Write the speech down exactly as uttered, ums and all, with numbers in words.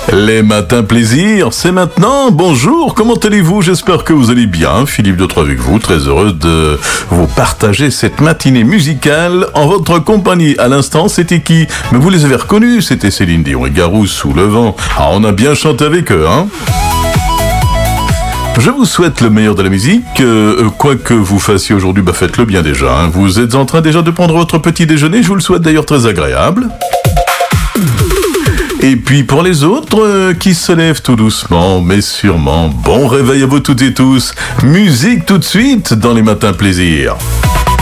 Les matins plaisir, c'est maintenant. Bonjour, comment allez-vous? J'espère que vous allez bien. Philippe Dautre avec vous, très heureux de vous partager cette matinée musicale en votre compagnie. À l'instant, c'était qui? Mais vous les avez reconnus, c'était Céline Dion et Garou sous le vent. Ah, on a bien chanté avec eux, hein? Je vous souhaite le meilleur de la musique. Euh, quoi que vous fassiez aujourd'hui, bah faites-le bien déjà. Hein. Vous êtes en train déjà de prendre votre petit déjeuner. Je vous le souhaite d'ailleurs très agréable. Et puis pour les autres euh, qui se lèvent tout doucement, mais sûrement, bon réveil à vous toutes et tous. Musique tout de suite dans les matins plaisir.